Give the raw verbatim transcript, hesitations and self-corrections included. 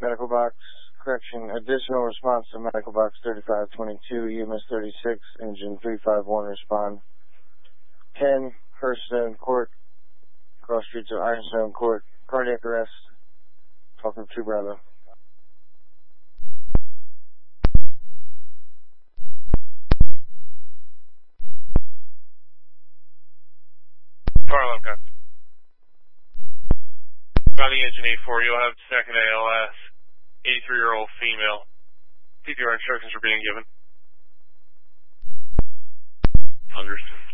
medical box, correction, additional response to medical box thirty-five twenty-two, E M S thirty-six, engine three five one, respond. ten, Hurststone Court, cross street to Ironstone Court, cardiac arrest, talking to Bravo. Harlem, got Got the engine eight four, you'll have second A L S, eighty-three-year-old female. C P R instructions are being given. Understood.